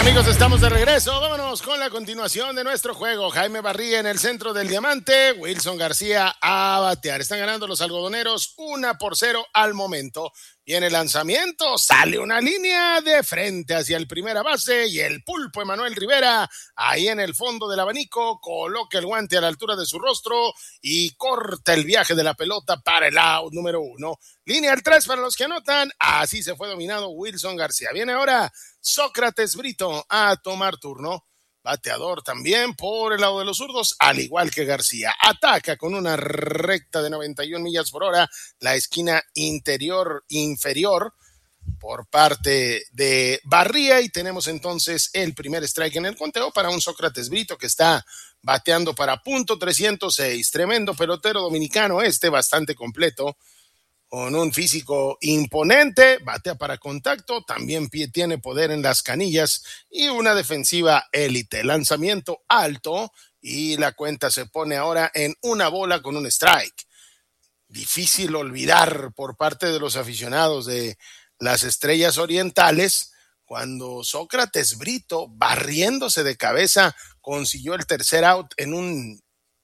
Amigos, estamos de regreso. Vámonos con la continuación de nuestro juego. Jaime Barría en el centro del diamante, Wilson García a batear. Están ganando los algodoneros 1-0 al momento. Viene el lanzamiento, sale una línea de frente hacia el primera base y el pulpo Emanuel Rivera ahí en el fondo del abanico coloca el guante a la altura de su rostro y corta el viaje de la pelota para el out número 1. Línea al 3 para los que anotan. Así se fue dominado Wilson García. Viene ahora Sócrates Brito a tomar turno. Bateador también por el lado de los zurdos, al igual que García. Ataca con una recta de 91 millas por hora la esquina inferior por parte de Barría y tenemos entonces el primer strike en el conteo para un Sócrates Brito que está bateando para .306. Tremendo pelotero dominicano bastante completo, con un físico imponente, batea para contacto, también tiene poder en las canillas y una defensiva élite. Lanzamiento alto y la cuenta se pone ahora en 1 con un strike. Difícil olvidar por parte de los aficionados de las Estrellas Orientales cuando Sócrates Brito, barriéndose de cabeza, consiguió el tercer out en un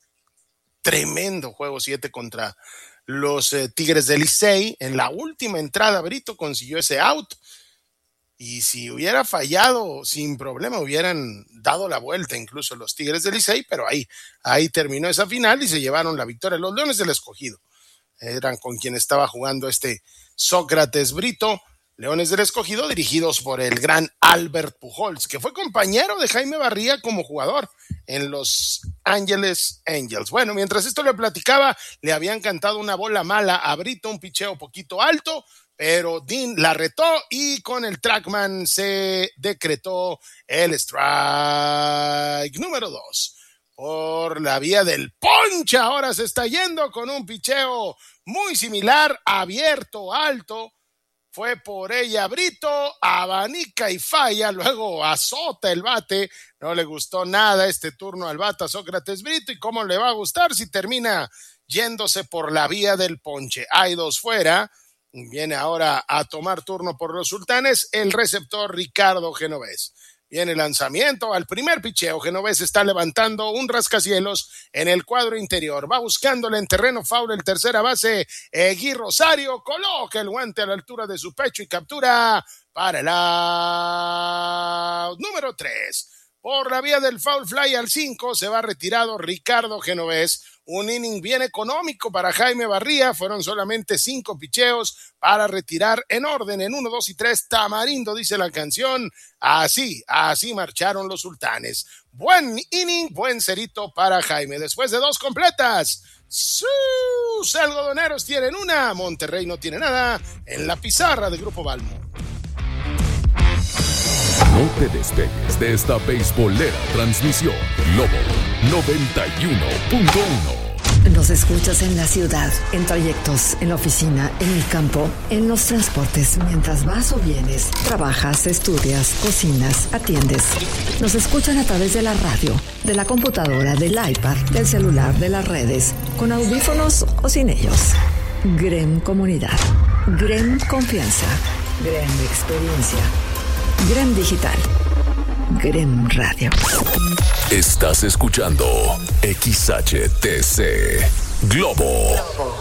tremendo juego 7 contra los Tigres del Licey. En la última entrada Brito consiguió ese out y si hubiera fallado sin problema hubieran dado la vuelta incluso los Tigres del Licey, pero ahí terminó esa final y se llevaron la victoria. Los Leones del Escogido eran con quien estaba jugando Sócrates Brito. Leones del Escogido dirigidos por el gran Albert Pujols, que fue compañero de Jaime Barría como jugador en Los Ángeles Angels. Bueno, mientras esto le platicaba, le habían cantado una bola mala a Brito, un picheo poquito alto, pero Dean la retó y con el trackman se decretó el strike número 2. Por la vía del ponche, ahora se está yendo con un picheo muy similar, abierto, alto. Fue por ella Brito, abanica y falla, luego azota el bate. No le gustó nada este turno al bate a Sócrates Brito, y cómo le va a gustar si termina yéndose por la vía del ponche. Hay 2 fuera. Viene ahora a tomar turno por los Sultanes el receptor Ricardo Genovés. Viene el lanzamiento al primer picheo. Genovés está levantando un rascacielos en el cuadro interior. Va buscándole en terreno foul el tercera base. Gui Rosario coloca el guante a la altura de su pecho y captura para el out número 3. Por la vía del foul fly al 5 se va retirado Ricardo Genovés. Un inning bien económico para Jaime Barría. Fueron solamente 5 picheos para retirar en orden en 1, 2 y 3. Tamarindo, dice la canción. Así marcharon los Sultanes. Buen inning, buen cerito para Jaime. Después de 2 completas, sus algodoneros tienen 1. Monterrey no tiene nada en la pizarra de Grupo Balmo. No te despegues de esta beisbolera transmisión. Globo 91.1. Nos escuchas en la ciudad, en trayectos, en la oficina, en el campo, en los transportes, mientras vas o vienes, trabajas, estudias, cocinas, atiendes. Nos escuchan a través de la radio, de la computadora, del iPad, del celular, de las redes, con audífonos o sin ellos. GREM Comunidad, GREM Confianza, GREM Experiencia, GREM Digital, GREM Radio. Estás escuchando XHTC Globo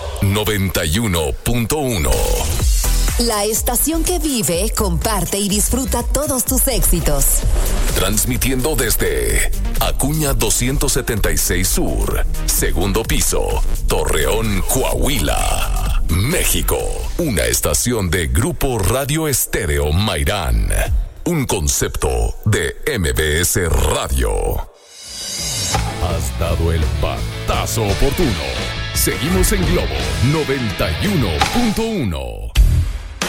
91.1. La estación que vive, comparte y disfruta todos tus éxitos. Transmitiendo desde Acuña 276 Sur, segundo piso, Torreón, Coahuila, México. Una estación de Grupo Radio Estéreo Mairán. Un concepto de MBS Radio. Has dado el batazo oportuno. Seguimos en Globo 91.1.